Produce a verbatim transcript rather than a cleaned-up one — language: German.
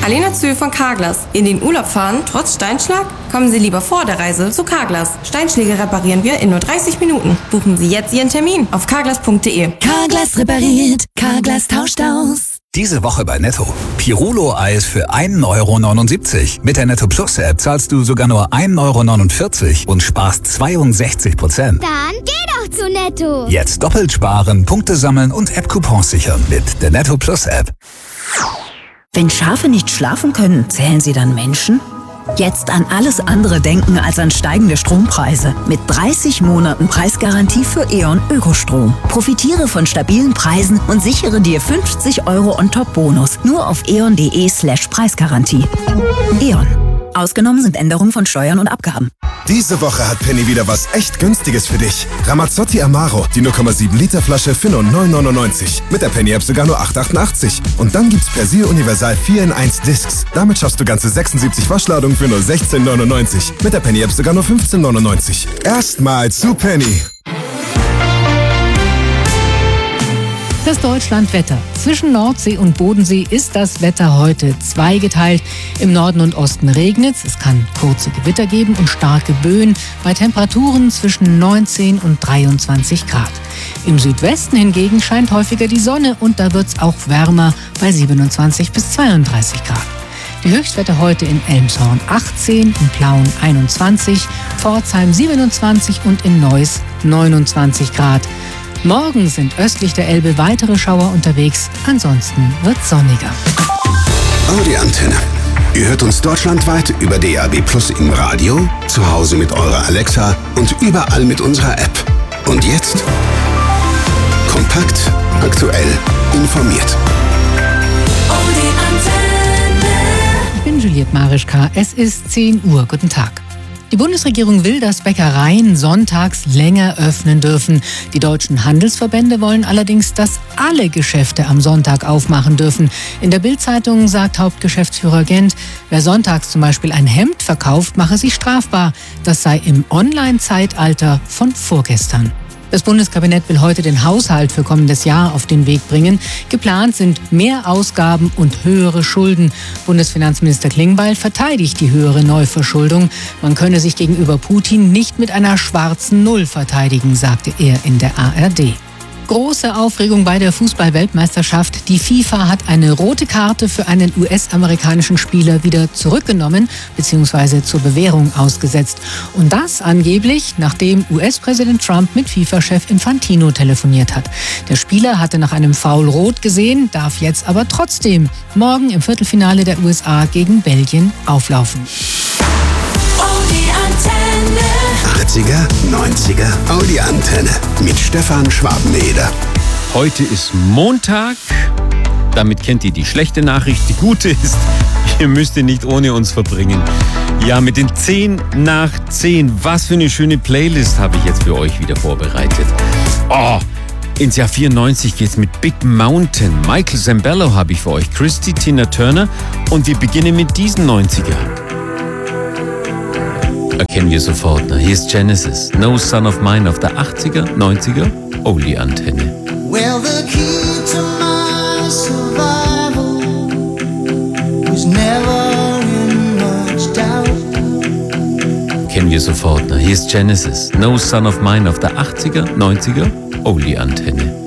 Alena Zühl von Carglass. In den Urlaub fahren, trotz Steinschlag? Kommen Sie lieber vor der Reise zu Carglass. Steinschläge reparieren wir in nur dreißig Minuten. Buchen Sie jetzt Ihren Termin auf carglass punkt de. Carglass repariert, Carglass tauscht aus. Diese Woche bei Netto. Pirulo-Eis für ein Euro neunundsiebzig. Mit der Netto Plus App zahlst du sogar nur ein Euro neunundvierzig und sparst zweiundsechzig Prozent. Dann geh doch zu Netto. Jetzt doppelt sparen, Punkte sammeln und App-Coupons sichern mit der Netto Plus App. Wenn Schafe nicht schlafen können, zählen sie dann Menschen? Jetzt an alles andere denken als an steigende Strompreise. Mit dreißig Monaten Preisgarantie für E.ON Ökostrom. Profitiere von stabilen Preisen und sichere dir fünfzig Euro On-Top-Bonus. Nur auf eon.de slash Preisgarantie. E.ON. Ausgenommen sind Änderungen von Steuern und Abgaben. Diese Woche hat Penny wieder was echt Günstiges für dich. Ramazzotti Amaro, die null Komma sieben Liter Flasche für nur neun neunundneunzig. Mit der Penny-App sogar nur acht achtundachtzig. Und dann gibt's Persil Universal vier in eins Discs. Damit schaffst du ganze sechsundsiebzig Waschladungen für nur sechzehn neunundneunzig. Mit der Penny-App sogar nur fünfzehn neunundneunzig. Erstmal zu Penny. Das Deutschlandwetter. Zwischen Nordsee und Bodensee ist das Wetter heute zweigeteilt. Im Norden und Osten regnet es. Es kann kurze Gewitter geben und starke Böen bei Temperaturen zwischen neunzehn und dreiundzwanzig Grad. Im Südwesten hingegen scheint häufiger die Sonne und da wird es auch wärmer bei siebenundzwanzig bis zweiunddreißig Grad. Die Höchstwerte heute in Elmshorn achtzehn, in Plauen einundzwanzig, Pforzheim siebenundzwanzig und in Neuss neunundzwanzig Grad. Morgen sind östlich der Elbe weitere Schauer unterwegs, ansonsten wird sonniger. Audi Antenne. Ihr hört uns deutschlandweit über D A B Plus im Radio, zu Hause mit eurer Alexa und überall mit unserer App. Und jetzt kompakt, aktuell, informiert. Audi Antenne. Ich bin Juliette Marischka, es ist zehn Uhr, guten Tag. Die Bundesregierung will, dass Bäckereien sonntags länger öffnen dürfen. Die deutschen Handelsverbände wollen allerdings, dass alle Geschäfte am Sonntag aufmachen dürfen. In der Bild-Zeitung sagt Hauptgeschäftsführer Gent, wer sonntags zum Beispiel ein Hemd verkauft, mache sich strafbar. Das sei im Online-Zeitalter von vorgestern. Das Bundeskabinett will heute den Haushalt für kommendes Jahr auf den Weg bringen. Geplant sind mehr Ausgaben und höhere Schulden. Bundesfinanzminister Klingbeil verteidigt die höhere Neuverschuldung. Man könne sich gegenüber Putin nicht mit einer schwarzen Null verteidigen, sagte er in der A R D. Große Aufregung bei der Fußball-Weltmeisterschaft. Die FIFA hat eine rote Karte für einen U S-amerikanischen Spieler wieder zurückgenommen bzw. zur Bewährung ausgesetzt. Und das angeblich, nachdem U S-Präsident Trump mit FIFA-Chef Infantino telefoniert hat. Der Spieler hatte nach einem Foul rot gesehen, darf jetzt aber trotzdem morgen im Viertelfinale der U S A gegen Belgien auflaufen. Audi Antenne. achtziger, neunziger Audi Antenne mit Stefan Schwabeneder. Heute ist Montag. Damit kennt ihr die schlechte Nachricht. Die gute ist, ihr müsst ihr nicht ohne uns verbringen. Ja, mit den zehn nach zehn. Was für eine schöne Playlist habe ich jetzt für euch wieder vorbereitet. Oh, ins Jahr vierundneunzig geht's mit Big Mountain. Michael Zambello habe ich für euch. Christy, Tina Turner. Und wir beginnen mit diesen neunziger. Erkennen wir sofort. Na, hier ist Genesis. No Son of Mine auf der achtziger, neunziger Audi Antenne. Well, the key to my survival was never in much doubt. Kennen wir sofort. Na, hier ist Genesis. No Son of Mine auf der achtziger, neunziger Audi Antenne.